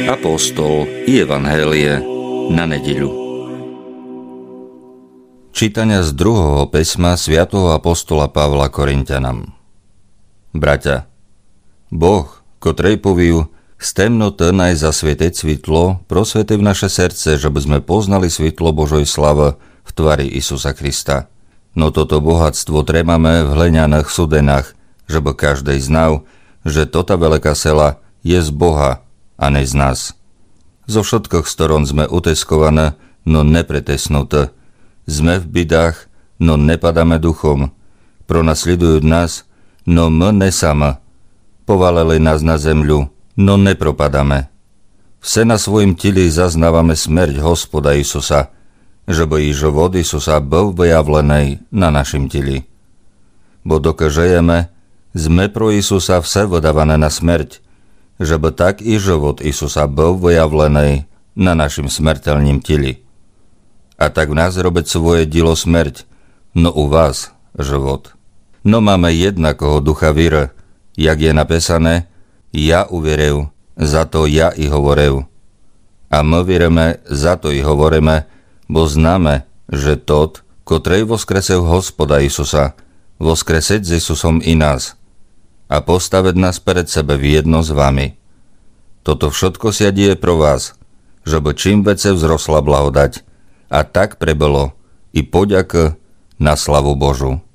Apoštol i Evanhélie na nedeľu. Čítania z 2. písma svätého apoštola Pavla Korinťanom. Bratia, Boh, kotrej povív, z temnoty naj zasvietiť svitlo, prosvetí v naše srdce, že by sme poznali svitlo Božoj slave v tvári Isusa Krista. No toto bohatstvo trémame v hľaňaných sudenách, že by každej znal, že tota veľká sela je z Boha a ne z nás. Zo všetkých storon sme uteskované, no nepretesnuté. Sme v bidách, no nepadáme duchom. Pronasledujú nás, no my nesame. Povalili nás na zemľu, no nepropadáme. Vse na svojim tili zaznávame smrť Hospoda Isusa, že by i život Isusa bol vyjavlený na našim tili. Bo dokud žijeme, sme pro Isusa vse vydávané na smrť, že by tak i život Isusa bol vyjavlený na našim smrteľným tili. A tak v nás robiť svoje dilo smrť, no u vás život. No máme jednakého ducha víry, jak je napísané, ja uveril, za to ja i hovoril. A my viereme, za to i hovoríme, bo známe, že tot, kotrej voskresil Hospoda Isusa, voskreseť s Isusom i nás a postaviť nás pred sebe v jedno s vami. Toto všetko sa deje pro vás, že by čím vece vzrosla blahodať, a tak prebolo i poďak na slavu Božu.